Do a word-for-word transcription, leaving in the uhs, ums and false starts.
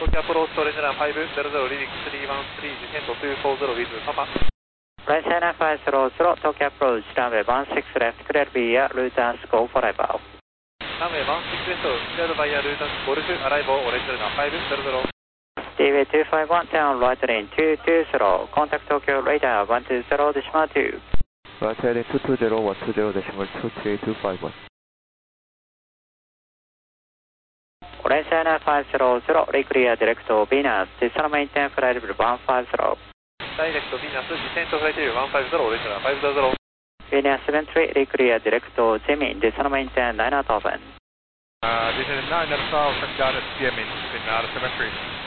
Tokyo approach to Orange five zero zero, leading three one three, descend to two four zero with Papa. Orange five zero zero, Tokyo approach, runway one six left, clear via Luton School for arrival. Runway one six left, cleared via Luton Golf, arrival Orange five zero zero. D V two five one, turn right lane two two zero, contact Tokyo radar one two zero decimal two. Right heading two two zero, one two zero decimal two three two five one. Orange five zero zero, reclear direct to Venus, descend maintain flight level one five zero. Direct to Venus, descend to flight level one five zero, Orange five zero zero. Venus seven three, reclear direct to Gemini, descend maintain nine out of ten. Uh, this is nine out of ten, John, Gemini, in seven three.